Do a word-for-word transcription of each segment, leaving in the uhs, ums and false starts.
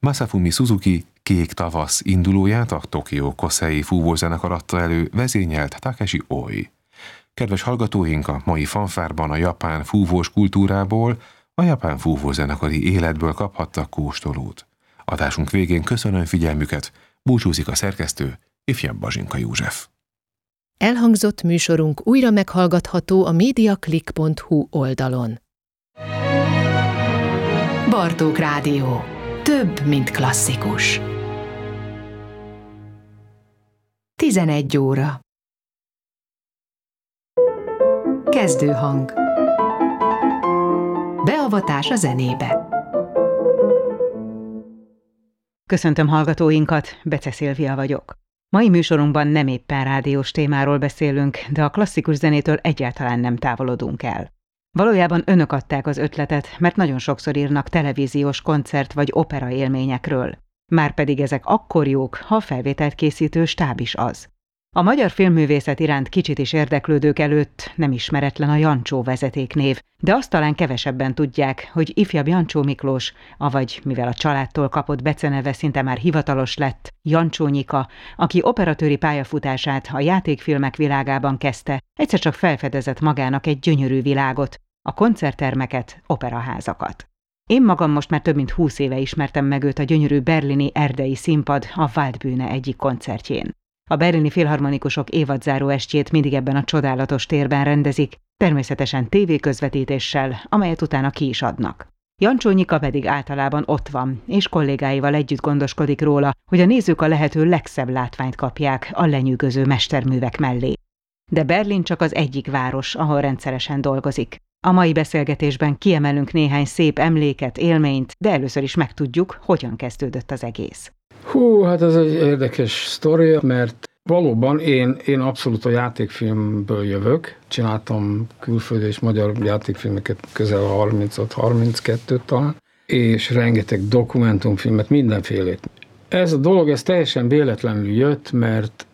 Masafumi Suzuki Kék tavasz indulóját a Tokió Kosei fúvózenekar adta elő, vezényelt Takeshi Oi. Kedves hallgatóink, a mai fanfárban a japán fúvós kultúrából, a japán fúvózenekari életből kaphattak kóstolót. Adásunk végén köszönöm figyelmüket, búcsúzik a szerkesztő, ifjabb Bazsinka József. Elhangzott műsorunk újra meghallgatható a mediaclick pont hu oldalon. Bartók Rádió. Több, mint klasszikus. tizenegy óra. Kezdőhang. Beavatás a zenébe. Köszöntöm hallgatóinkat, Bece Szilvia vagyok. Mai műsorunkban nem éppen rádiós témáról beszélünk, de a klasszikus zenétől egyáltalán nem távolodunk el. Valójában önök adták az ötletet, mert nagyon sokszor írnak televíziós koncert vagy opera élményekről. Márpedig ezek akkor jók, ha a felvételt készítő stáb is az. A magyar filmművészet iránt kicsit is érdeklődők előtt nem ismeretlen a Jancsó vezetéknév, de azt talán kevesebben tudják, hogy ifjabb Jancsó Miklós, avagy mivel a családtól kapott beceneve szinte már hivatalos lett, Jancsónyika, aki operatőri pályafutását a játékfilmek világában kezdte, egyszer csak felfedezett magának egy gyönyörű világot, a koncerttermeket, operaházakat. Én magam most már több mint húsz éve ismertem meg őt a gyönyörű berlini erdei színpad a Waldbühne egyik koncertjén. A berlini filharmonikusok évadzáró estjét mindig ebben a csodálatos térben rendezik, természetesen tévéközvetítéssel, amelyet utána ki is adnak. Jancsónyika pedig általában ott van, és kollégáival együtt gondoskodik róla, hogy a nézők a lehető legszebb látványt kapják a lenyűgöző mesterművek mellé. De Berlin csak az egyik város, ahol rendszeresen dolgozik. A mai beszélgetésben kiemelünk néhány szép emléket, élményt, de először is megtudjuk, hogyan kezdődött az egész. Hú, hát ez egy érdekes sztori, mert valóban én, én abszolút a játékfilmből jövök. Csináltam külföldi és magyar játékfilmeket, közel harmincöt-harminckettőt talán, és rengeteg dokumentumfilmet, mindenfélét. Ez a dolog, ez teljesen véletlenül jött, mert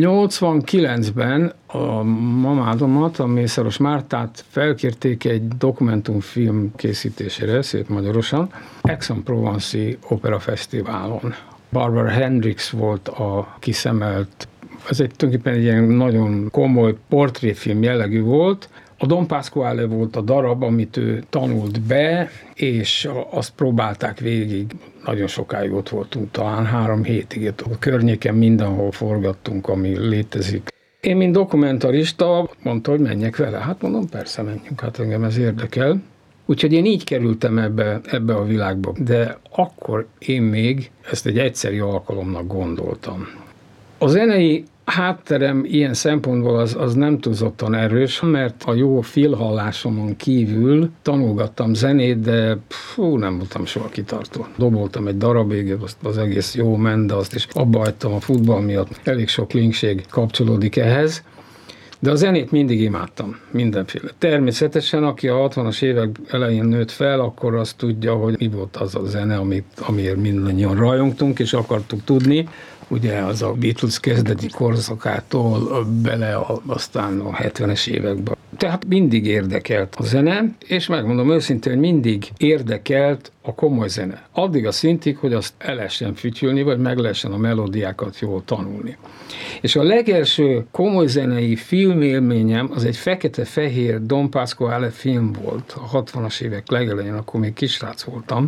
nyolcvankilencben a mamádomat, a Mészáros Mártát felkérték egy dokumentumfilm készítésére, szép magyarosan, Aix-en-Provence-i Opera Fesztiválon. Barbara Hendricks volt a kiszemelt, ez egy tulajdonképpen egy ilyen nagyon komoly portréfilm jellegű volt. A Don Pasquale volt a darab, amit ő tanult be, és azt próbálták végig. Nagyon sokáig ott voltunk, talán három hétig. A környéken mindenhol forgattunk, ami létezik. Én, mint dokumentarista, mondta, hogy menjek vele. Hát mondom, persze, menjünk, hát engem ez érdekel. Úgyhogy én így kerültem ebbe, ebbe a világba. De akkor én még ezt egy egyszeri alkalomnak gondoltam. A zenei hátterem ilyen szempontból az, az nem túlzottan erős, mert a jó fülhallásomon kívül tanulgattam zenét, de fú, nem voltam soha kitartó. Doboltam egy darabig, azt az egész jó ment, de azt is abba hagytam a futball miatt. Elég sok linkség kapcsolódik ehhez. De a zenét mindig imádtam, mindenféle. Természetesen, aki a hatvanas évek elején nőtt fel, akkor azt tudja, hogy mi volt az a zene, amit, amiért mindannyian rajongtunk, és akartuk tudni. Ugye az a Beatles kezdeti korszakától bele a, aztán a hetvenes években. Tehát mindig érdekelt a zene, és megmondom őszintén, hogy mindig érdekelt a komoly zene. Addig a szintig, hogy azt el lehessen fütyülni, vagy meg lehessen a melódiákat jól tanulni. És a legelső komoly zenei filmélményem az egy fekete-fehér Don Pasquale film volt a hatvanas évek legelején, akkor még kisrác voltam,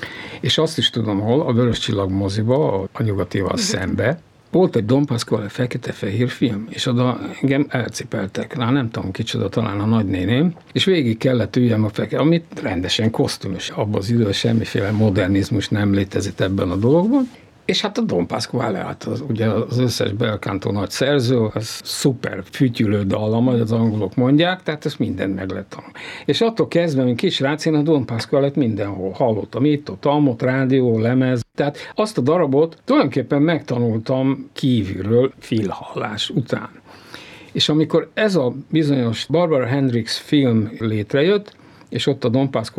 és azt is tudom, hol a Vörös Csillag moziba, a nyugatival szembe, volt egy Don Pasquale fekete-fehér film, és oda engem elcipeltek. Na, nem tudom kicsoda, talán a nagynéném, és végig kellett üljem a fekete, amit rendesen kosztümös. Abban az időben semmiféle modernizmus nem létezett ebben a dologban. És hát a Don Pasquale, hát az, ugye az összes bel canto nagy szerző, az szuper fütyülő dallam, ahogy az angolok mondják, tehát ezt mindent meg lehet tanulni. És attól kezdve, mint kisrác, én a Don Pasquale-t mindenhol hallottam, itt, ott, amott, rádió, lemez. Tehát azt a darabot tulajdonképpen megtanultam kívülről, fülhallás után. És amikor ez a bizonyos Barbara Hendricks film létrejött, és ott a Don Pasquale